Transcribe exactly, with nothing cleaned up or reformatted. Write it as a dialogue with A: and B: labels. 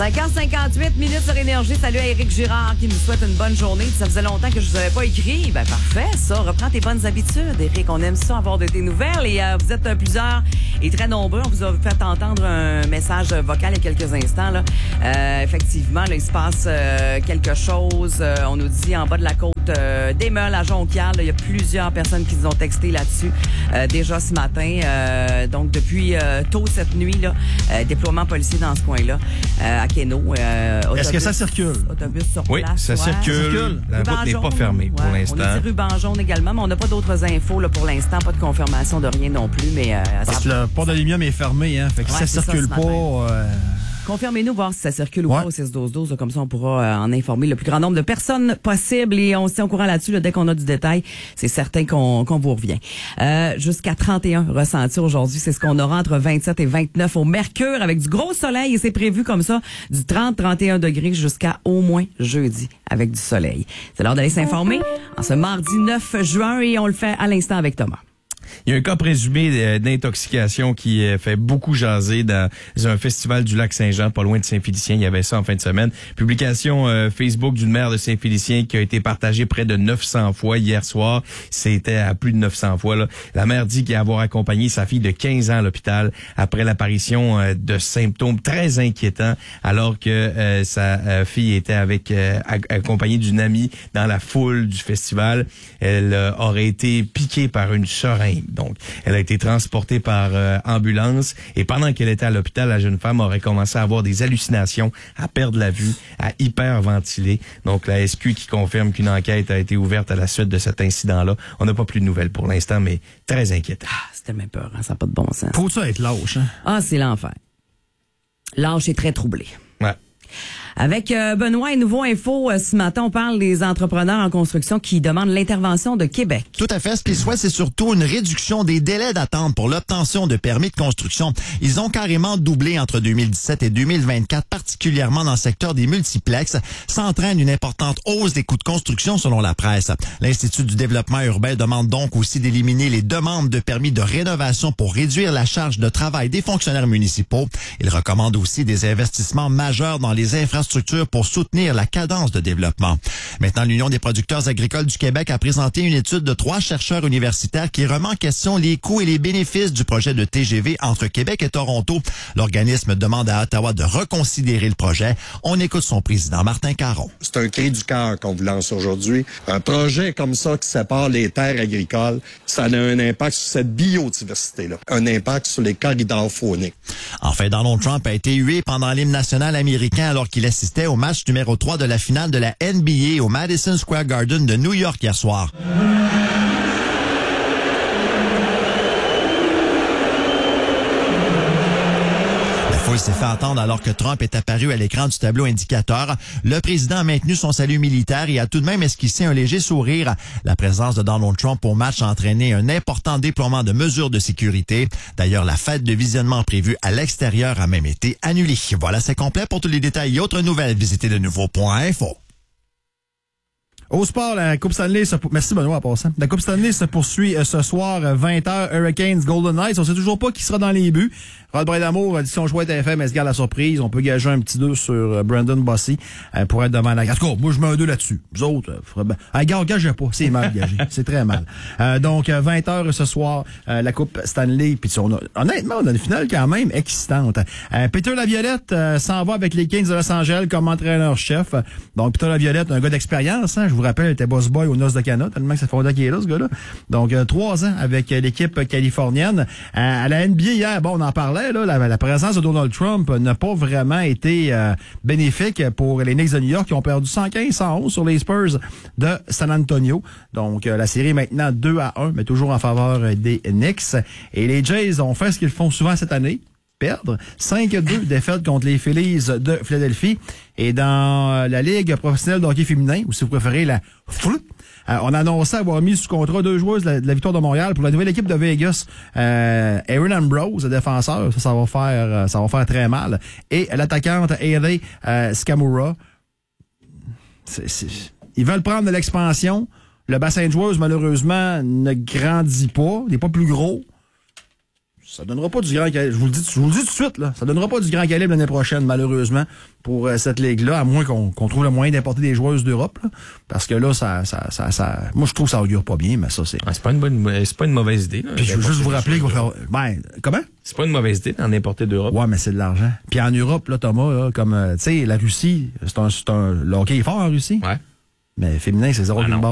A: cinq heures cinquante-huit minutes sur Énergie. Salut à Éric Girard qui nous souhaite une bonne journée. Ça faisait longtemps que je vous avais pas écrit. Ben parfait, ça. Reprends tes bonnes habitudes, Éric. On aime ça, avoir de tes nouvelles. Et euh, vous êtes euh, plusieurs et très nombreux. On vous a fait entendre un message vocal il y a quelques instants. Là. Euh, effectivement, là, il se passe euh, quelque chose. Euh, on nous dit en bas de la côte euh, des Meules à Jonquière. Là, il y a plusieurs personnes qui nous ont texté là-dessus euh, déjà ce matin. Euh, donc, depuis euh, tôt cette nuit, là, euh, déploiement policier dans ce coin-là. Euh, à Quéno. Euh, autobus,
B: Est-ce que ça circule?
A: Autobus sur
C: oui,
A: place.
C: ça
A: ouais.
C: circule.
A: Ça
C: circule. La
A: ruban
C: route n'est
A: jaune,
C: pas fermée pour
A: ouais.
C: l'instant.
A: On a dit ruban jaune également, mais on n'a pas d'autres infos là, pour l'instant. Pas de confirmation de rien non plus. Mais, euh,
B: Parce
A: ça...
B: que le port d'aluminium est fermé, hein. Fait que
A: ouais,
B: si ça circule
A: ça,
B: pas... Euh...
A: Confirmez-nous, voir si ça circule
B: ouais.
A: ou pas au six douze douze. Comme ça, on pourra euh, en informer le plus grand nombre de personnes possible. Et on se tient au courant là-dessus. Là, dès qu'on a du détail, c'est certain qu'on, qu'on vous revient. Euh, jusqu'à trente et un ressentis aujourd'hui. C'est ce qu'on aura entre vingt-sept et vingt-neuf au Mercure avec du gros soleil. Et c'est prévu comme ça du trente à trente et un degrés jusqu'à au moins jeudi avec du soleil. C'est l'heure d'aller s'informer en ce mardi neuf juin et on le fait à l'instant avec Thomas.
C: Il y a un cas présumé d'intoxication qui fait beaucoup jaser dans un festival du Lac-Saint-Jean, pas loin de Saint-Félicien. Il y avait ça en fin de semaine. Publication euh, Facebook d'une mère de Saint-Félicien qui a été partagée près de neuf cents fois hier soir. C'était à plus de neuf cents fois. Là. La mère dit qu'il a avoir accompagné sa fille de quinze ans à l'hôpital après l'apparition euh, de symptômes très inquiétants alors que euh, sa euh, fille était avec euh, accompagnée d'une amie dans la foule du festival. Elle euh, aurait été piquée par une seringue. Donc, elle a été transportée par euh, ambulance et pendant qu'elle était à l'hôpital, la jeune femme aurait commencé à avoir des hallucinations, à perdre la vue, à hyperventiler. Donc, la S Q qui confirme qu'une enquête a été ouverte à la suite de cet incident-là. On n'a pas plus de nouvelles pour l'instant, mais très inquiétant.
A: Ah, c'était même peur, hein? Ça n'a pas de bon sens.
B: Faut ça être lâche, hein?
A: Ah, c'est l'enfer. Lâche est très troublé.
C: Ouais.
A: Avec euh, Benoît et Nouveau Info, euh, ce matin, on parle des entrepreneurs en construction qui demandent l'intervention de Québec.
D: Tout à fait. Ce qu'ils souhaitent, c'est surtout une réduction des délais d'attente pour l'obtention de permis de construction. Ils ont carrément doublé entre deux mille dix-sept et deux mille vingt-quatre, particulièrement dans le secteur des multiplexes. Ça entraîne une importante hausse des coûts de construction selon la presse. L'Institut du développement urbain demande donc aussi d'éliminer les demandes de permis de rénovation pour réduire la charge de travail des fonctionnaires municipaux. Il recommande aussi des investissements majeurs dans les infrastructures pour soutenir la cadence de développement. Maintenant, l'Union des producteurs agricoles du Québec a présenté une étude de trois chercheurs universitaires qui remet en question les coûts et les bénéfices du projet de T G V entre Québec et Toronto. L'organisme demande à Ottawa de reconsidérer le projet. On écoute son président, Martin Caron.
E: C'est un cri du cœur qu'on vous lance aujourd'hui. Un projet comme ça qui sépare les terres agricoles, ça a un impact sur cette biodiversité-là, un impact sur les corridors fauniques.
D: Enfin, Donald Trump a été hué pendant l'hymne national américain alors qu'il assistait au match numéro trois de la finale de la N B A au Madison Square Garden de New York hier soir. La foule s'est fait entendre alors que Trump est apparu à l'écran du tableau indicateur. Le président a maintenu son salut militaire et a tout de même esquissé un léger sourire. La présence de Donald Trump au match a entraîné un important déploiement de mesures de sécurité. D'ailleurs, la fête de visionnement prévue à l'extérieur a même été annulée. Voilà, c'est complet. Pour tous les détails et autres nouvelles, visitez de nouveau point info.
B: Au sport, la Coupe Stanley se... Merci Benoît en passant. La Coupe Stanley se poursuit ce soir, vingt heures, Hurricanes Golden Knights. On sait toujours pas qui sera dans les buts. Rod Brindamour a dit si on jouait à T F M, elle se garde la surprise. On peut gager un petit deux sur Brandon Bossy euh, pour être devant la... En tout cas, moi je mets un deux là-dessus. Vous autres, euh, ben... ah, gars, gagez pas. C'est mal gagé. C'est très mal. Euh, donc, vingt heures ce soir, euh, la Coupe Stanley. Puis on a... honnêtement, on a une finale quand même excitante. Euh, Peter Laviolette euh, s'en va avec les Kings de Los Angeles comme entraîneur-chef. Donc, Peter Laviolette, un gars d'expérience, hein, je vous rappelle, il était boss boy aux Noces de Cana, tellement que ça fait longtemps qu'il est là, ce gars-là. Donc, euh, trois ans avec euh, l'équipe californienne. Euh, à la N B A hier, bon, on en parlait, là, la, la présence de Donald Trump n'a pas vraiment été euh, bénéfique pour les Knicks de New York qui ont perdu cent quinze à cent onze sur les Spurs de San Antonio. Donc, euh, la série est maintenant deux à un, mais toujours en faveur des Knicks. Et les Jays ont fait ce qu'ils font souvent cette année. Perdre. cinq à deux défaites contre les Phillies de Philadelphie. Et dans la Ligue professionnelle de hockey féminin, ou si vous préférez la F L, euh, on a annoncé avoir mis sous contrat deux joueuses de la, de la Victoire de Montréal pour la nouvelle équipe de Vegas. Euh, Aaron Ambrose, le défenseur, ça, ça va faire ça va faire très mal. Et l'attaquante Hayley euh, Skamura. C'est, c'est, ils veulent prendre de l'expansion. Le bassin de joueuses, malheureusement, ne grandit pas. Il n'est pas plus gros. Ça donnera pas du grand calibre. Je vous le dis, je vous le dis tout de suite, là. Ça donnera pas du grand calibre l'année prochaine, malheureusement, pour euh, cette ligue-là, à moins qu'on qu'on trouve le moyen d'importer des joueuses d'Europe, là. Parce que là, ça, ça, ça, ça, moi, je trouve que ça augure pas bien, mais ça, c'est.
C: Ah, c'est pas une bonne, c'est pas une mauvaise idée. Là,
B: Puis je veux juste vous rappeler qu'on fait, ben, comment?
C: C'est pas une mauvaise idée d'en importer d'Europe.
B: Ouais, mais c'est de l'argent. Puis en Europe, là, Thomas, là, comme, euh, tu sais, la Russie, c'est un, c'est un, le hockey est fort en Russie.
C: Ouais.
B: Mais féminin, c'est zéro
C: Ah, non.